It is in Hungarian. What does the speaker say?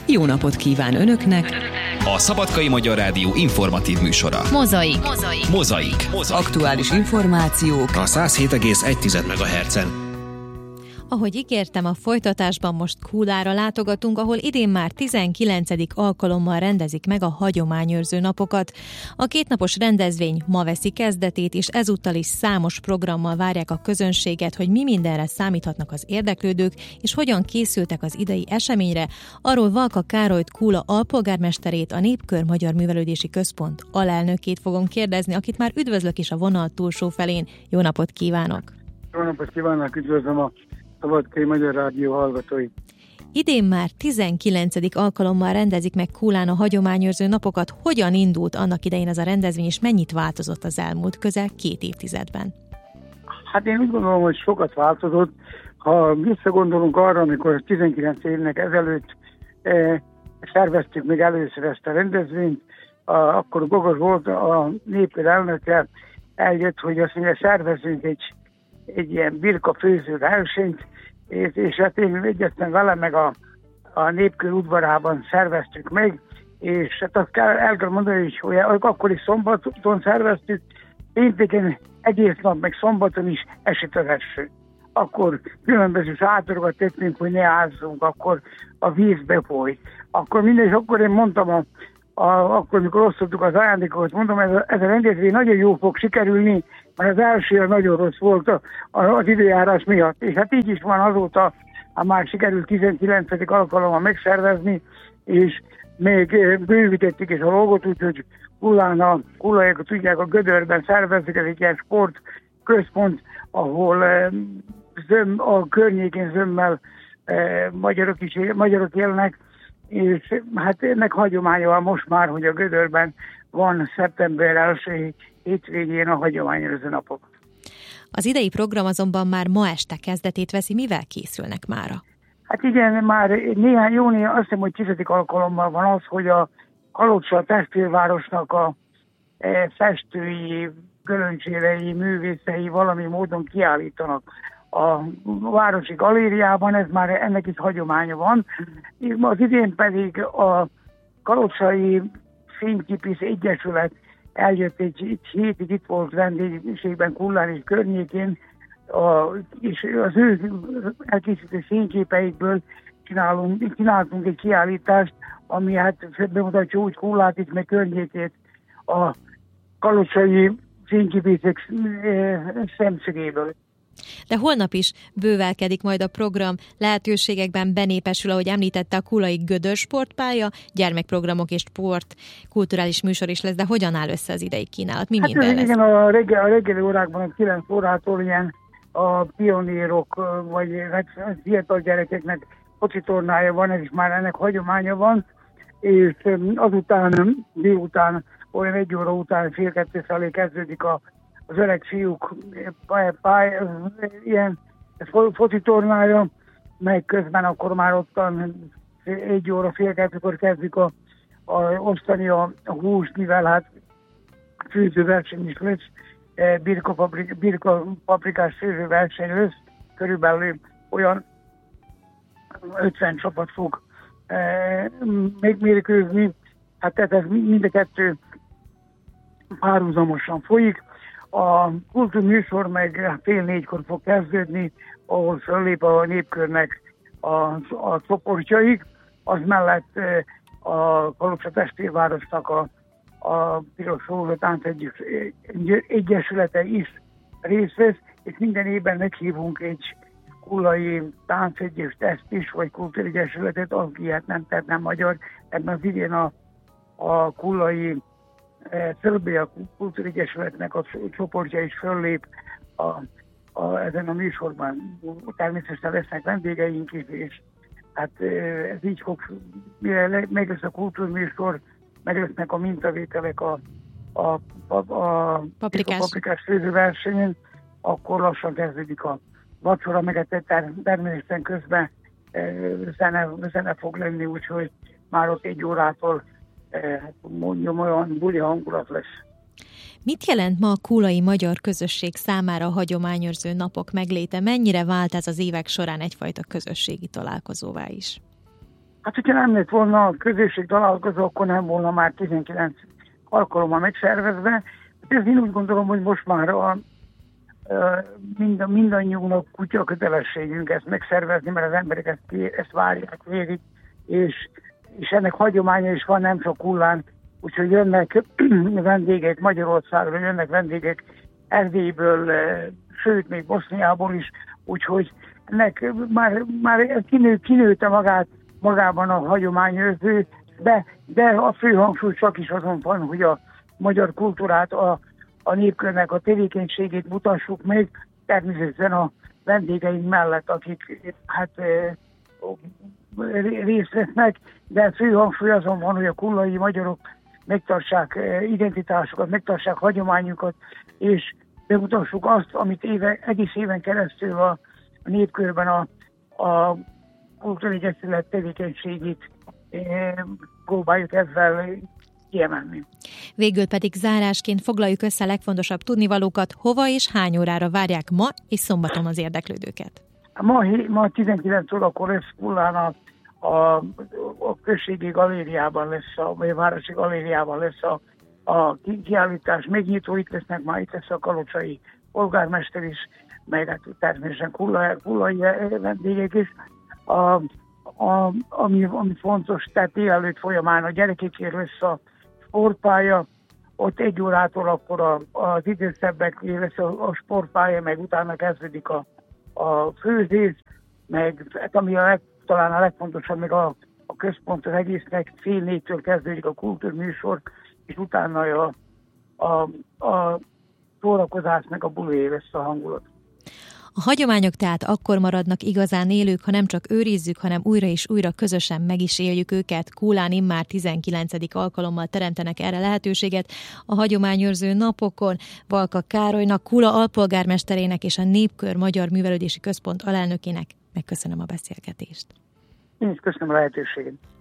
jó napot kíván Önöknek! A Szabadkai Magyar Rádió informatív műsora. Mozaik. Aktuális információk A 107,1 MHz-en. Ahogy ígértem, a folytatásban most Kúlára látogatunk, ahol idén már 19. alkalommal rendezik meg a hagyományőrző napokat. A kétnapos rendezvény ma veszi kezdetét, és ezúttal is számos programmal várják a közönséget, hogy mi mindenre számíthatnak az érdeklődők, és hogyan készültek az idei eseményre. Arról Valka Károlyt, Kúla alpolgármesterét, a Népkör Magyar Művelődési Központ alelnökét fogom kérdezni, akit már üdvözlök is a vonal túlsó felén. Jó napot kívánok! Jó napot kívánok, üdvözlöm a Szabadkai Magyar Rádió hallgatói. Idén már 19. alkalommal rendezik meg Kúlán a hagyományőrző napokat. Hogyan indult annak idején ez a rendezvény, és mennyit változott az elmúlt közel 2 évtizedben? Hát én úgy gondolom, hogy sokat változott. Ha visszagondolunk arra, amikor 19 évnek ezelőtt szerveztük még először ezt a rendezvényt, akkor Gogos volt a Népkör elnöke, eljött, hogy azt mondja, szervezünk egy ilyen birkafőző versenyt, és hát én egyetlen vele, meg a Népkör udvarában szerveztük meg, és hát azt el kell mondani, hogy akkor is szombaton szerveztük, pénteken egész nap, meg szombaton is esett az eső. Akkor különböző sátorokat tettünk, hogy ne ázzunk, akkor a víz befolyt. Akkor mindegy, akkor én mondtam, akkor, mikor osztottuk az ajándékokat, mondom, ez a rendezvény nagyon jó fog sikerülni, mert az első nagyon rossz volt az időjárás miatt. És hát így is van, azóta már sikerült 19. alkalommal megszervezni, és még bővítettük is a logot, úgyhogy Kulaiak tudják, a Gödörben szervezik, ez egy ilyen sportközpont, ahol a környékén zömmel magyarok élnek, és hát ennek hagyománya van most már, hogy a Gödörben van szeptember 1. hétvégén a hagyományőrző napok. Az idei program azonban már ma este kezdetét veszi. Mivel készülnek mára? Hát igen, már néhány, azt hiszem, hogy 10. alkalommal van az, hogy a Kalocsa testvérvárosnak a festői, gölöncsérei, művészei valami módon kiállítanak a városi galériában, ez már ennek is hagyománya van. Az idén pedig a Kalocsai Fényképész Egyesület eljött egy hétig, itt volt vendégségben Kullán és környékén, és az ő elkészített fényképeikből csináltunk egy kiállítást, ami hát bemutatja úgy Kullát itt, meg környékét a kalocsai fényképészek szemszögéből. De holnap is bővelkedik majd a program, lehetőségekben benépesül, ahogy említette, a Kulai Gödör sportpálya, gyermekprogramok és sport, kulturális műsor is lesz, de hogyan áll össze az idei kínálat? Mi minden lesz? Igen, a reggeli órákban, a 9 órától ilyen a pionérok, vagy fiatal gyerekeknek focitornája van, ez is már ennek hagyománya van, és azután, délután, olyan 1 óra után, 1:30 felé kezdődik az öreg fiúk ilyen focitornája, meg közben akkor már ottan 1 óra, 1:30-kor kezdjük osztani a húst, mivel hát főzőverseny is lesz, birkapaprikás főzőverseny lesz, körülbelül olyan 50 csapat fog megmérkőzni, hát ez mind a kettő párhuzamosan folyik. A kultúrműsor meg 3:30 fog kezdődni, ahol föllép a Népkörnek a csoportjaik, az mellett a Kalocsa testvérvárosnak a Piros Rózsa Táncegyesülete is részt vesz, és minden évben meghívunk egy kulai táncegyest, ezt is, vagy kultúregyesületet, aki hát nem magyar, ebben az idén a kulai Szerbia Kultúregyesületnek a csoportja is föllép ezen a műsorban. Természetesen lesznek vendégeink is, és hát ez így fog, mire meg lesz a kultúrműsor, meg lesznek a mintavételek a paprikás főzőversenyen, akkor lassan kezdődik a vacsora, meg természetesen közben zene fog lenni, úgyhogy már ott 1 órától mondjam, olyan buli hangulat lesz. Mit jelent ma a kulai magyar közösség számára a hagyományőrző napok megléte? Mennyire vált ez az évek során egyfajta közösségi találkozóvá is? Hát, hogyha nem lett volna a közösség találkozó, akkor nem volna már 19 alkalommal megszervezve. Ez én úgy gondolom, hogy most már mindannyiunknak kutya kötelességünk ezt megszervezni, mert az emberek ezt várják végig, és ennek hagyománya is van, nem csak Kullán, úgyhogy jönnek vendégek Magyarországról, jönnek vendégek Erdélyből, sőt, még Boszniából is, úgyhogy ennek már kinőtte magában a hagyományőrző, de a fő hangsúly csak is azon van, hogy a magyar kultúrát, a népkörnek a tevékenységét mutassuk meg, természetesen a vendégeink mellett, akik részt vesznek, de fő hangsúly azon van, hogy a kullai magyarok megtartsák identitásukat, megtartsák hagyományukat, és bemutassuk azt, amit egész éven keresztül a népkörben a kultúrai egyesület tevékenységét próbáljuk ezzel kiemelni. Végül pedig zárásként foglaljuk össze a legfontosabb tudnivalókat, hova és hány órára várják ma és szombaton az érdeklődőket. Ma 19 órakor lesz Kullán a községi galériában lesz, vagy a városi galériában lesz a kiállítás megnyitó, itt lesz a kalocsai polgármester is, meg hát természetesen kullai vendégek is. Ami fontos, tehát délelőtt folyamán a gyerekekért lesz a sportpálya, ott 1 órától akkor az időszebbek lesz a sportpálya, meg utána kezdődik a főzés, meg hát ami talán a legfontosabb, meg a központ az egésznek, 3:30 kezdődik a kultúrműsor, és utána a szórakozás, meg a buli lesz a hangulat. A hagyományok tehát akkor maradnak igazán élők, ha nem csak őrizzük, hanem újra és újra közösen meg is éljük őket. Kullán immár 19. alkalommal teremtenek erre lehetőséget a hagyományőrző napokon. Valka Károlynak, Kula alpolgármesterének és a Népkör Magyar Művelődési Központ alelnökének megköszönöm a beszélgetést. Én is köszönöm a lehetőséget.